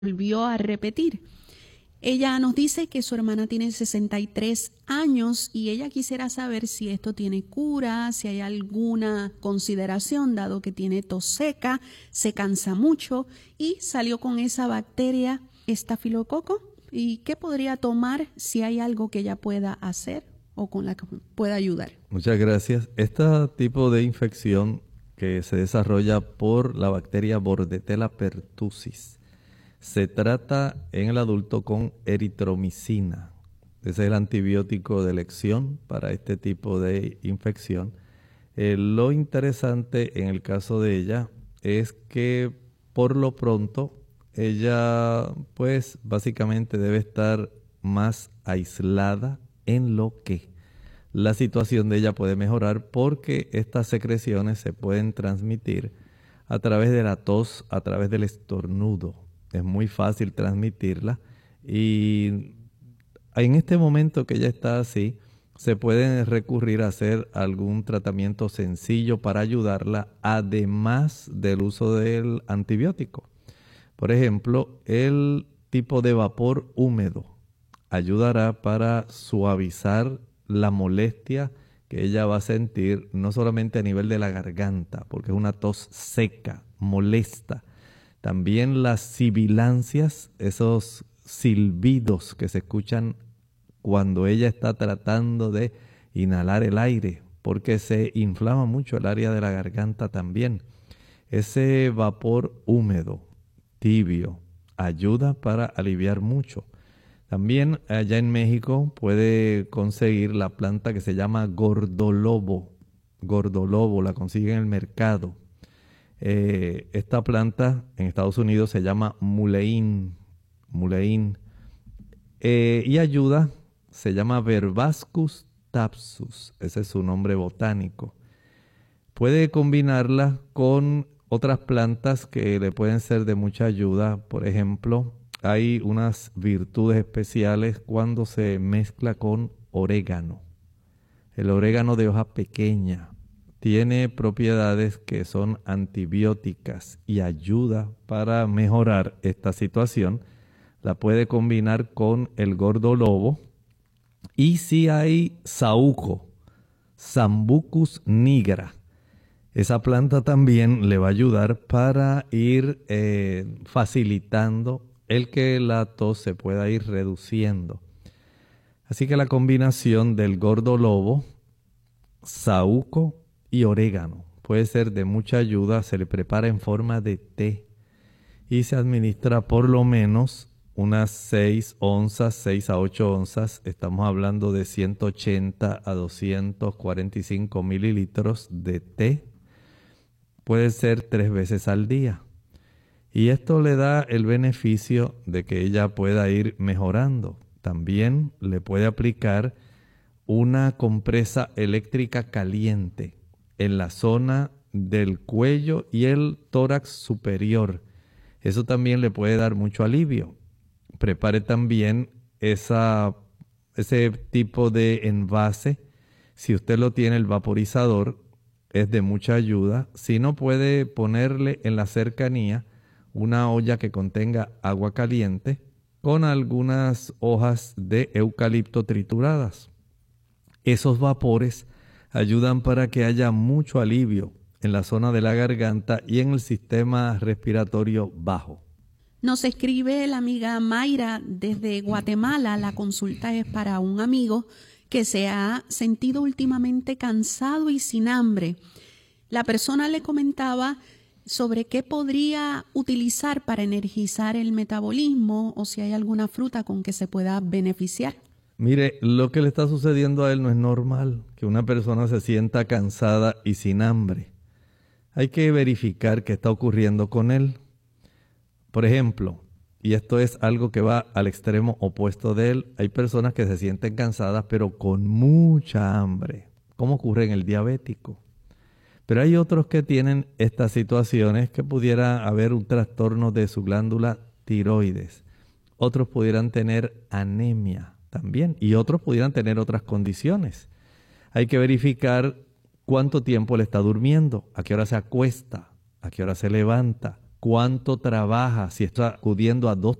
volvió a repetir. Ella nos dice que su hermana tiene 63 años y ella quisiera saber si esto tiene cura, si hay alguna consideración, dado que tiene tos seca, se cansa mucho y salió con esa bacteria estafilococo. ¿Y qué podría tomar si hay algo que ella pueda hacer o con la que pueda ayudar? Muchas gracias. Este tipo de infección que se desarrolla por la bacteria Bordetella pertussis se trata en el adulto con eritromicina. Ese es el antibiótico de elección para este tipo de infección. Lo interesante en el caso de ella es que por lo pronto ella pues básicamente debe estar más aislada, en lo que la situación de ella puede mejorar, porque estas secreciones se pueden transmitir a través de la tos, a través del estornudo. Es muy fácil transmitirla y en este momento que ella está así, se puede recurrir a hacer algún tratamiento sencillo para ayudarla, además del uso del antibiótico. Por ejemplo, el tipo de vapor húmedo ayudará para suavizar la molestia que ella va a sentir, no solamente a nivel de la garganta, porque es una tos seca, molesta. También las sibilancias, esos silbidos que se escuchan cuando ella está tratando de inhalar el aire, porque se inflama mucho el área de la garganta también. Ese vapor húmedo, tibio, ayuda para aliviar mucho. También allá en México puede conseguir la planta que se llama gordolobo. Gordolobo, la consigue en el mercado. Esta planta en Estados Unidos se llama muleín. Y ayuda, se llama Verbascus thapsus. Ese es su nombre botánico. Puede combinarla con otras plantas que le pueden ser de mucha ayuda. Por ejemplo, hay unas virtudes especiales cuando se mezcla con orégano. El orégano de hoja pequeña tiene propiedades que son antibióticas y ayuda para mejorar esta situación. La puede combinar con el gordolobo. Y si hay saúco, Sambucus nigra, esa planta también le va a ayudar para ir facilitando el que la tos se pueda ir reduciendo. Así que la combinación del gordolobo, saúco y orégano puede ser de mucha ayuda. Se le prepara en forma de té y se administra por lo menos unas 6 onzas, 6 a 8 onzas. Estamos hablando de 180 a 245 mililitros de té. Puede ser 3 veces al día. Y esto le da el beneficio de que ella pueda ir mejorando. También le puede aplicar una compresa eléctrica caliente en la zona del cuello y el tórax superior. Eso también le puede dar mucho alivio. Prepare también ese tipo de envase. Si usted lo tiene, el vaporizador es de mucha ayuda. Si no, puede ponerle en la cercanía una olla que contenga agua caliente con algunas hojas de eucalipto trituradas. Esos vapores ayudan para que haya mucho alivio en la zona de la garganta y en el sistema respiratorio bajo. Nos escribe la amiga Mayra desde Guatemala. La consulta es para un amigo que se ha sentido últimamente cansado y sin hambre. La persona le comentaba sobre qué podría utilizar para energizar el metabolismo o si hay alguna fruta con que se pueda beneficiar. Mire, lo que le está sucediendo a él no es normal, que una persona se sienta cansada y sin hambre. Hay que verificar qué está ocurriendo con él. Por ejemplo, y esto es algo que va al extremo opuesto de él, hay personas que se sienten cansadas pero con mucha hambre, como ocurre en el diabético. Pero hay otros que tienen estas situaciones, que pudiera haber un trastorno de su glándula tiroides. Otros pudieran tener anemia también y otros pudieran tener otras condiciones. Hay que verificar cuánto tiempo le está durmiendo, a qué hora se acuesta, a qué hora se levanta, cuánto trabaja, si está acudiendo a 2